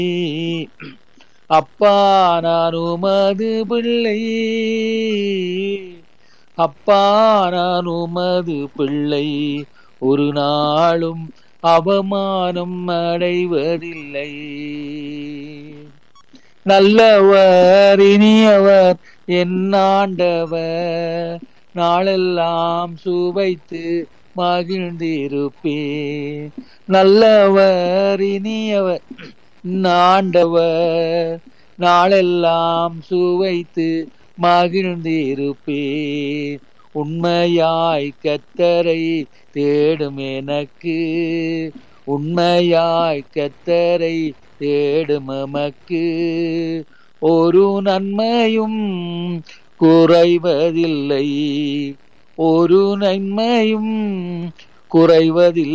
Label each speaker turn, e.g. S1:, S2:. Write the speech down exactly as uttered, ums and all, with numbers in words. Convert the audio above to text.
S1: அப்பா நான் உமது பிள்ளை, அப்பா நான் உமது பிள்ளை, ஒரு நாளும் அவமானம் அடைவதில்லை. நல்லவர் இனியவர் என் ஆண்டவர், நாளெல்லாம் சுவைத்து மகிழ்ந்திருப்பேன். நல்லவர் இனியவர் ஆண்டவர், நாளெல்லாம் சுவைத்து மகிழ்ந்திருப்பேன். உண்மையாய் கர்த்தரை தேடும் எனக்கு, உண்மையாய் கர்த்தரை தேடும் எமக்கு ஒரு நன்மையும் குறைவதில்லை, ஒரு நன்மையும் குறைவதில்லை.